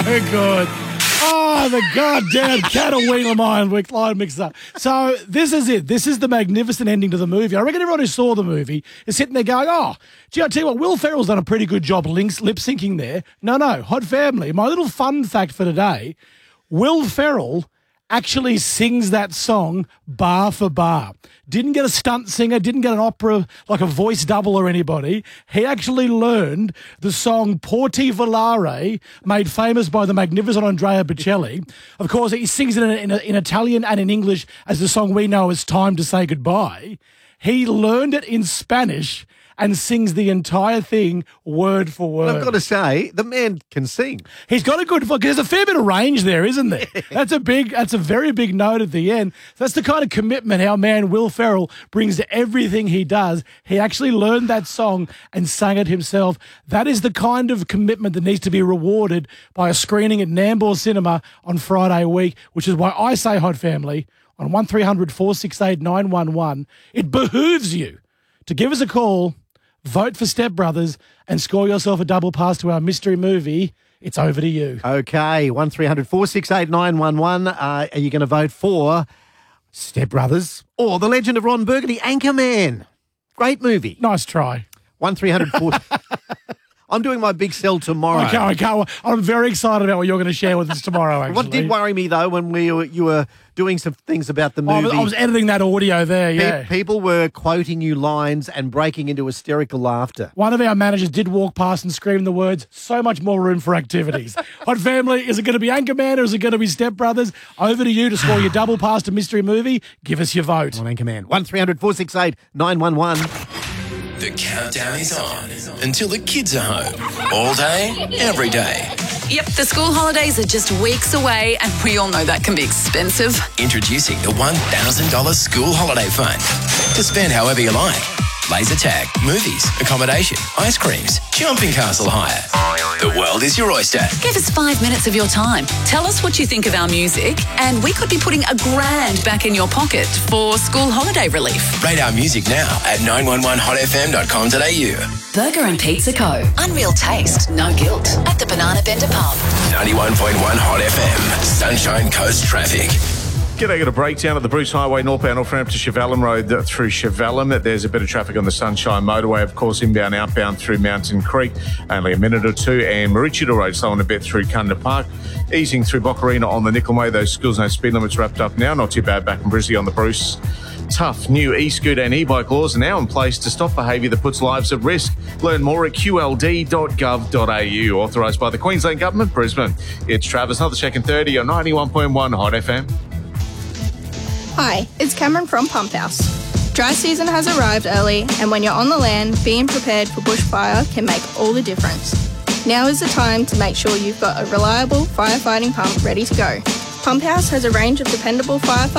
good. Oh, the goddamn line mixed up. So this is it. This is the magnificent ending to the movie. I reckon everyone who saw the movie is sitting there going, oh, gee, I tell you what, Will Ferrell's done a pretty good job lip-syncing there. No, Hot Family. My little fun fact for today, Will Ferrell actually sings that song bar for bar. Didn't get a stunt singer, didn't get an opera, like a voice double or anybody. He actually learned the song Porti Volare, made famous by the magnificent Andrea Bocelli. Of course, he sings it in Italian and in English as the song we know as Time to Say Goodbye. He learned it in Spanish and sings the entire thing word for word. Well, I've got to say, the man can sing. He's got a good voice. There's a fair bit of range there, isn't there? That's a very big note at the end. That's the kind of commitment our man Will Ferrell brings to everything he does. He actually learned that song and sang it himself. That is the kind of commitment that needs to be rewarded by a screening at Nambour Cinema on Friday week, which is why I say, Hot Family, on 1300 468 911, it behooves you to give us a call, vote for Step Brothers, and score yourself a double pass to our mystery movie. It's over to you. Okay, 1300 468 911. Are you going to vote for Step Brothers or The Legend of Ron Burgundy, Anchorman? Great movie. Nice try. 1300 I'm doing my big sell tomorrow. Okay. I'm very excited about what you're going to share with us tomorrow, actually. What did worry me, though, when you were doing some things about the movie? I was editing that audio there, yeah. People were quoting you lines and breaking into hysterical laughter. One of our managers did walk past and scream the words, so much more room for activities. Hot Family, is it going to be Anchorman or is it going to be Step Brothers? Over to you to score your double pass to mystery movie. Give us your vote. On Anchorman. 1300 468 911. The countdown is on until the kids are home. All day, every day. Yep, the school holidays are just weeks away, and we all know that can be expensive. Introducing the $1,000 school holiday fund to spend however you like. Laser tag, movies, accommodation, ice creams, jumping castle hire. The world is your oyster. Give us 5 minutes of your time. Tell us what you think of our music, and we could be putting $1,000 back in your pocket for school holiday relief. Rate our music now at 911hotfm.com.au. Burger and Pizza Co. Unreal taste, no guilt. At the Banana Bender Pub. 91.1 Hot FM. Sunshine Coast traffic. G'day, got a breakdown at the Bruce Highway northbound off ramp to Chevelin Road through Chevelin. There's a bit of traffic on the Sunshine Motorway, of course, inbound, outbound through Mountain Creek. Only a minute or two. And Maroochydore Road slowing a bit through Cunda Park. Easing through Boccarina on the Nickel Way. Those schools no speed limits wrapped up now. Not too bad back in Brisbane on the Bruce. Tough new e-scooter and e-bike laws are now in place to stop behaviour that puts lives at risk. Learn more at qld.gov.au. Authorised by the Queensland Government, Brisbane. It's Travis, another check in 30 on 91.1 Hot FM. Hi, it's Cameron from Pump House. Dry season has arrived early, and when you're on the land, being prepared for bushfire can make all the difference. Now is the time to make sure you've got a reliable firefighting pump ready to go. Pump House has a range of dependable firefighting